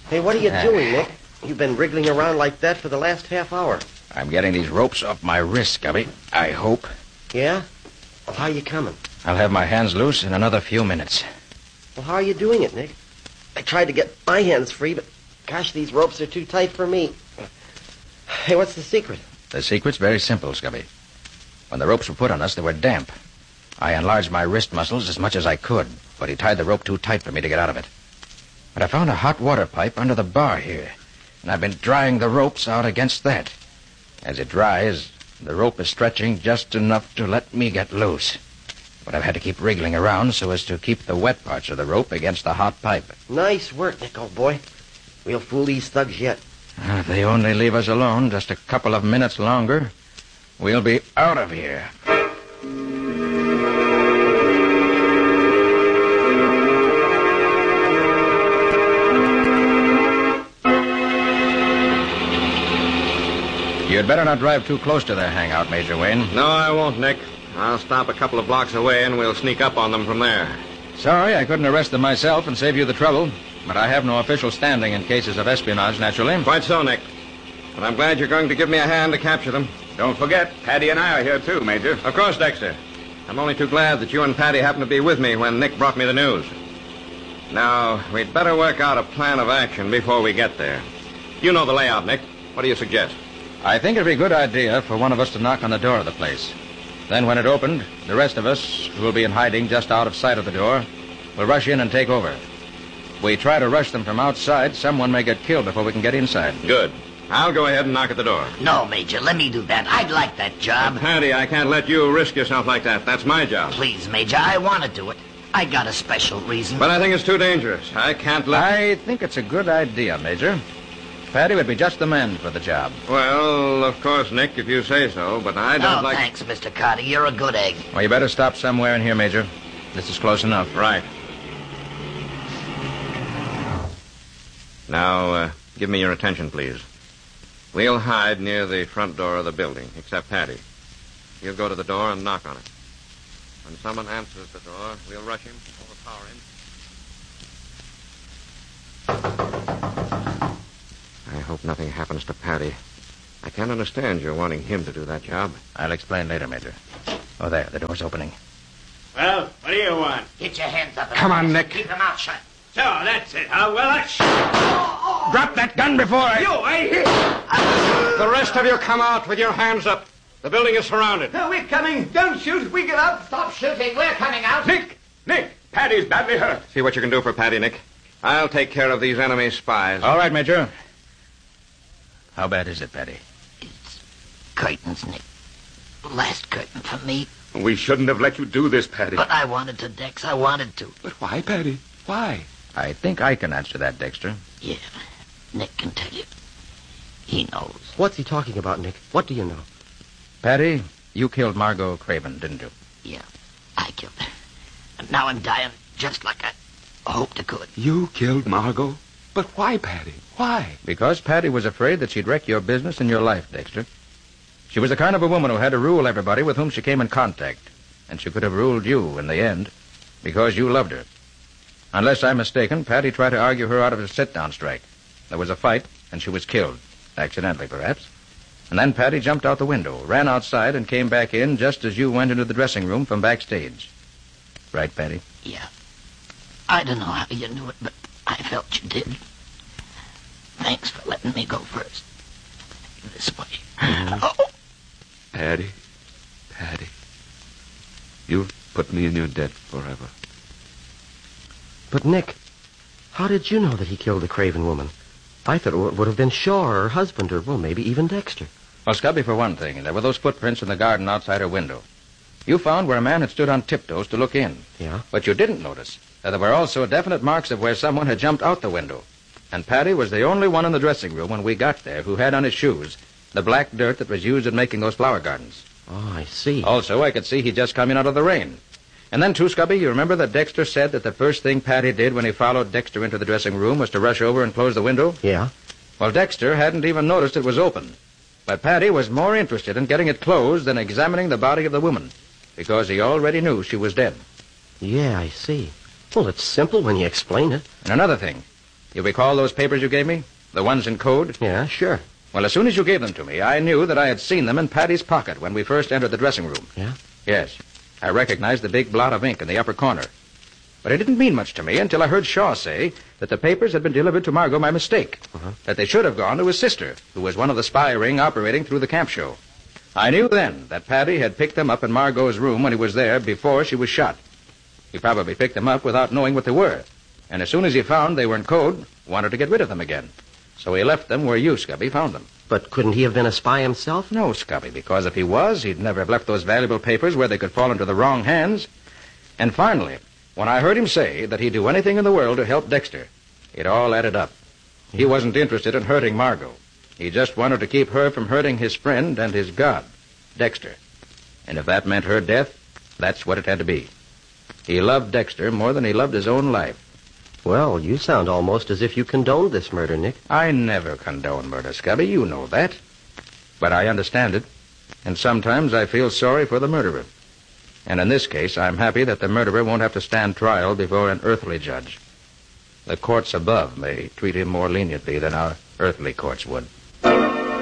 Hey, what are you doing, Nick? You've been wriggling around like that for the last half hour. I'm getting these ropes off my wrists, Scubby. I hope. Yeah? Well, how are you coming? I'll have my hands loose in another few minutes. Well, how are you doing it, Nick? I tried to get my hands free, but gosh, these ropes are too tight for me. Hey, what's the secret? The secret's very simple, Scubby. When the ropes were put on us, they were damp. I enlarged my wrist muscles as much as I could, but he tied the rope too tight for me to get out of it. But I found a hot water pipe under the bar here, and I've been drying the ropes out against that. As it dries, the rope is stretching just enough to let me get loose. But I've had to keep wriggling around so as to keep the wet parts of the rope against the hot pipe. Nice work, Nick, old boy. We'll fool these thugs yet. If they only leave us alone just a couple of minutes longer, we'll be out of here. You'd better not drive too close to their hangout, Major Wayne. No, I won't, Nick. I'll stop a couple of blocks away and we'll sneak up on them from there. Sorry, I couldn't arrest them myself and save you the trouble. But I have no official standing in cases of espionage, naturally. Quite so, Nick. But I'm glad you're going to give me a hand to capture them. Don't forget, Paddy and I are here, too, Major. Of course, Dexter. I'm only too glad that you and Paddy happened to be with me when Nick brought me the news. Now, we'd better work out a plan of action before we get there. You know the layout, Nick. What do you suggest? I think it'd be a good idea for one of us to knock on the door of the place. Then when it opened, the rest of us, who will be in hiding just out of sight of the door, will rush in and take over. If we try to rush them from outside, someone may get killed before we can get inside. Good. I'll go ahead and knock at the door. No, Major, let me do that. I'd like that job. Paddy, I can't let you risk yourself like that. That's my job. Please, Major, I want to do it. I got a special reason. But I think it's too dangerous. I can't let... I think it's a good idea, Major. Paddy would be just the man for the job. Well, of course, Nick, if you say so, but I don't like... Thanks, Mr. Carter. You're a good egg. Well, you better stop somewhere in here, Major. This is close enough. Right. Now, give me your attention, please. We'll hide near the front door of the building, except Paddy. He'll go to the door and knock on it. When someone answers the door, we'll rush him, overpower him. I hope nothing happens to Paddy. I can't understand your wanting him to do that job. I'll explain later, Major. Oh, there, the door's opening. Well, what do you want? Get your hands up. Come on, Nick. Keep them out shut. So, that's it, huh? Well, that's... Drop that gun before I... The rest of you come out with your hands up. The building is surrounded. No, we're coming. Don't shoot. We get up. Stop shooting. We're coming out. Nick! Paddy's badly hurt. See what you can do for Paddy, Nick. I'll take care of these enemy spies. All right, Major. How bad is it, Paddy? It's curtains, Nick. Last curtain for me. We shouldn't have let you do this, Paddy. But I wanted to, Dex. I wanted to. But why, Paddy? Why? I think I can answer that, Dexter. Yeah, Nick can tell you. He knows. What's he talking about, Nick? What do you know? Paddy, you killed Margot Craven, didn't you? Yeah, I killed her. And now I'm dying just like I hoped I could. You killed Margot? But why, Paddy? Why? Because Paddy was afraid that she'd wreck your business and your life, Dexter. She was the kind of a woman who had to rule everybody with whom she came in contact. And she could have ruled you in the end because you loved her. Unless I'm mistaken, Paddy tried to argue her out of a sit-down strike. There was a fight, and she was killed. Accidentally, perhaps. And then Paddy jumped out the window, ran outside, and came back in just as you went into the dressing room from backstage. Right, Paddy? Yeah. I don't know how you knew it, but I felt you did. Thanks for letting me go first. This way. Oh. Paddy. You've put me in your debt forever. But, Nick, how did you know that he killed the Craven woman? I thought it would have been Shaw or her husband or, well, maybe even Dexter. Well, Scubby, for one thing, there were those footprints in the garden outside her window. You found where a man had stood on tiptoes to look in. Yeah? But you didn't notice that there were also definite marks of where someone had jumped out the window. And Paddy was the only one in the dressing room when we got there who had on his shoes the black dirt that was used in making those flower gardens. Oh, I see. Also, I could see he'd just come in out of the rain. And then, too, Scubby, you remember that Dexter said that the first thing Paddy did when he followed Dexter into the dressing room was to rush over and close the window? Yeah? Well, Dexter hadn't even noticed it was open. But Paddy was more interested in getting it closed than examining the body of the woman, because he already knew she was dead. Yeah, I see. Well, it's simple when you explain it. And another thing, You recall those papers you gave me? The ones in code? Yeah, sure. Well, as soon as you gave them to me, I knew that I had seen them in Patty's pocket when we first entered the dressing room. Yeah? Yes. I recognized the big blot of ink in the upper corner. But it didn't mean much to me until I heard Shaw say that the papers had been delivered to Margot by mistake. That they should have gone to his sister, who was one of the spy ring operating through the camp show. I knew then that Patty had picked them up in Margot's room when he was there before she was shot. He probably picked them up without knowing what they were. And as soon as he found they were in code, wanted to get rid of them again. So he left them where you, Scubby, found them. But couldn't he have been a spy himself? No, Scubby, because if he was, he'd never have left those valuable papers where they could fall into the wrong hands. And finally, when I heard him say that he'd do anything in the world to help Dexter, it all added up. He wasn't interested in hurting Margot. He just wanted to keep her from hurting his friend and his god, Dexter. And if that meant her death, that's what it had to be. He loved Dexter more than he loved his own life. Well, you sound almost as if you condoned this murder, Nick. I never condone murder, Scubby. You know that. But I understand it. And sometimes I feel sorry for the murderer. And in this case, I'm happy that the murderer won't have to stand trial before an earthly judge. The courts above may treat him more leniently than our earthly courts would.